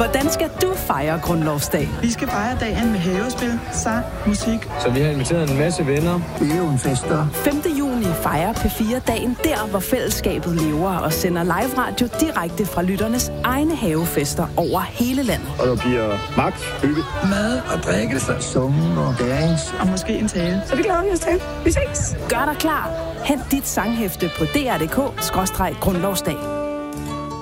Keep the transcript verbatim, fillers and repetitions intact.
Hvordan skal du fejre grundlovsdag? Vi skal fejre dagen med havespil, sang, musik. Så vi har inviteret en masse venner. Fester. femte juni fejrer P fire dagen der, hvor fællesskabet lever og sender live radio direkte fra lytternes egne havefester over hele landet. Og der bliver magt, hygge, mad og drikkelse, summen og dance. Og måske en tale. Så det glæder vi os til. Vi ses. Gør dig klar. Hent dit sanghæfte på d r punktum d k skråstreg grundlovsdag.